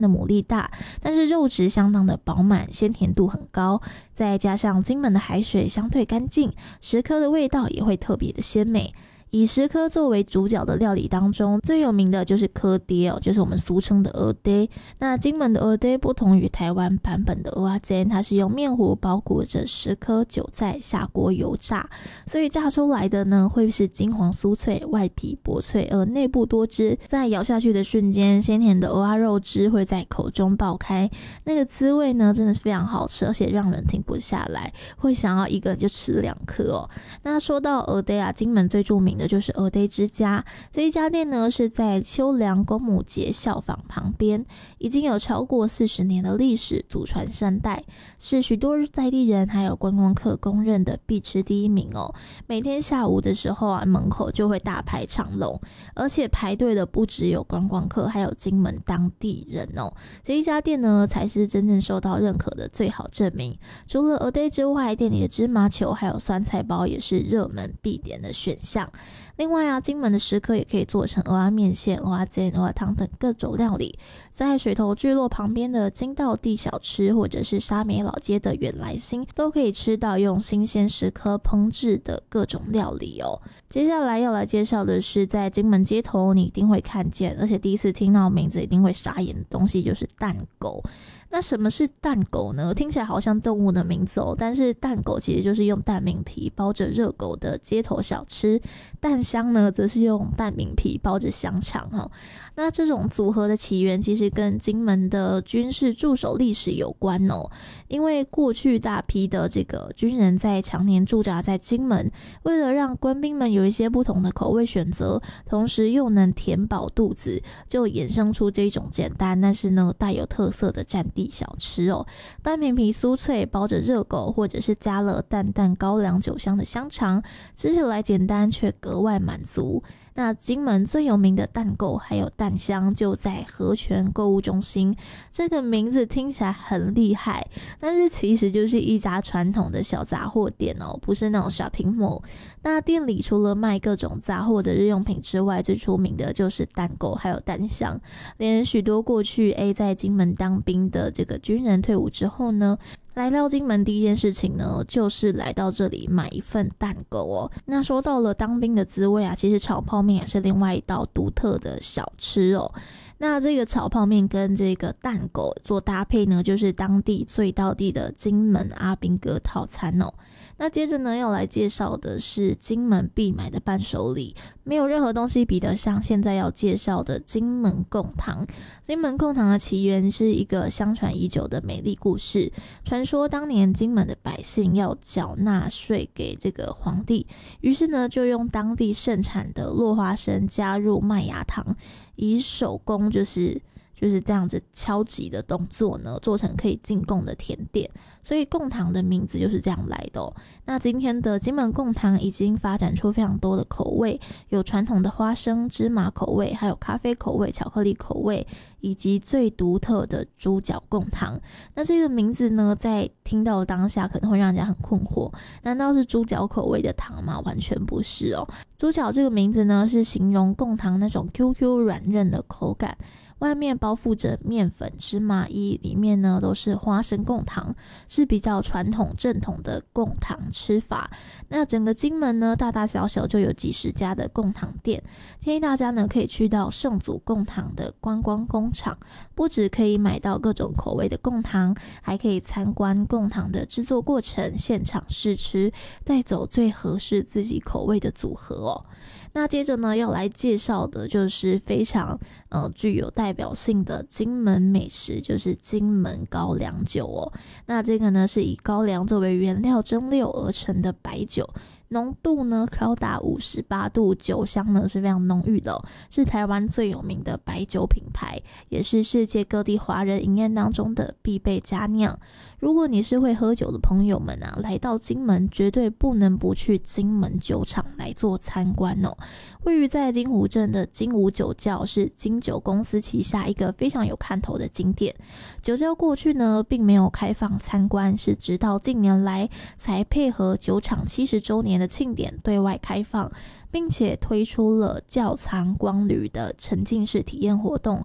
的牡蛎大，但是肉质相当的饱满，鲜甜度很高，再加上金门的海水相对干净，石蚵的味道也会特别的鲜美。以石蚵作为主角的料理当中，最有名的就是蚵爹就是我们俗称的蚵爹。那金门的蚵爹不同于台湾版本的蚵仔煎，它是用面糊包裹着石蚵韭菜下锅油炸，所以炸出来的呢会是金黄酥脆，外皮薄脆而内部多汁，在咬下去的瞬间，鲜甜的蚵仔肉汁会在口中爆开，那个滋味呢真的是非常好吃，而且让人停不下来，会想要一个人就吃2颗哦。那说到蚵爹金门最著名的就是蚵爹之家，这一家店呢是在秋良公母节校坊旁边，已经有超过40年的历史，祖传3代，是许多在地人还有观光客公认的必吃第一名哦。每天下午的时候门口就会大排长龙，而且排队的不只有观光客，还有金门当地人哦。这一家店呢才是真正受到认可的最好证明。除了蚵爹之外，店里的芝麻球还有酸菜包也是热门必点的选项。另外金门的石蚵也可以做成蚵仔面线、蚵仔煎、蚵仔汤等各种料理。在水头聚落旁边的金道地小吃，或者是沙美老街的远来新，都可以吃到用新鲜石蚵烹制的各种料理哦。接下来要来介绍的是在金门街头你一定会看见，而且第一次听到名字一定会傻眼的东西，就是蛋狗。那什么是蛋狗呢？听起来好像动物的名字哦，但是蛋狗其实就是用蛋饼皮包着热狗的街头小吃，蛋香呢则是用蛋饼皮包着香肠哦。那这种组合的起源其实跟金门的军事驻守历史有关哦，因为过去大批的这个军人在常年驻扎在金门，为了让官兵们有一些不同的口味选择，同时又能填饱肚子，就衍生出这种简单但是呢带有特色的战地小吃哦。蛋饼皮酥脆，包着热狗，或者是加了淡淡高粱酒香的香肠，吃起来简单却格外满足。那金门最有名的蛋狗还有蛋香就在和泉购物中心，这个名字听起来很厉害，但是其实就是一家传统的小杂货店哦，不是那种 shopping mall。那店里除了卖各种杂货的日用品之外，最出名的就是蛋狗还有蛋香，连许多过去在金门当兵的这个军人退伍之后呢，来到金门第一件事情呢，就是来到这里买一份蛋狗哦。那说到了当兵的滋味其实炒泡面也是另外一道独特的小吃哦。那这个炒泡面跟这个蛋狗做搭配呢，就是当地最道地的金门阿兵哥套餐哦。那接着呢，要来介绍的是金门必买的伴手礼，没有任何东西比得上现在要介绍的金门贡糖。金门贡糖的起源是一个相传已久的美丽故事。传说当年金门的百姓要缴纳税给这个皇帝，于是呢就用当地盛产的落花生加入麦芽糖，以手工就是这样子敲击的动作呢，做成可以进贡的甜点，所以贡糖的名字就是这样来的哦。那今天的金门贡糖已经发展出非常多的口味，有传统的花生、芝麻口味，还有咖啡口味、巧克力口味，以及最独特的猪脚贡糖。那这个名字呢，在听到当下可能会让人家很困惑，难道是猪脚口味的糖吗？完全不是哦。猪脚这个名字呢，是形容贡糖那种 QQ 软韧的口感，外面包覆着面粉、芝麻衣，里面呢都是花生贡糖，是比较传统正统的贡糖吃法。那整个金门呢，大大小小就有几十家的贡糖店，建议大家呢可以去到圣祖贡糖的观光工厂，不只可以买到各种口味的贡糖，还可以参观贡糖的制作过程，现场试吃，带走最合适自己口味的组合哦。那接着呢，要来介绍的就是非常具有代表性的金门美食，就是金门高粱酒哦。那这个呢是以高粱作为原料蒸馏而成的白酒，浓度呢高达58度，酒香呢是非常浓郁的哦，是台湾最有名的白酒品牌，也是世界各地华人饮宴当中的必备佳酿。如果你是会喝酒的朋友们来到金门绝对不能不去金门酒厂来做参观哦。位于在金湖镇的金湖酒窖是金酒公司旗下一个非常有看头的景点。酒窖过去呢并没有开放参观，是直到近年来才配合酒厂70周年的庆典对外开放，并且推出了窖藏光旅的沉浸式体验活动。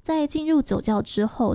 在进入酒窖之后，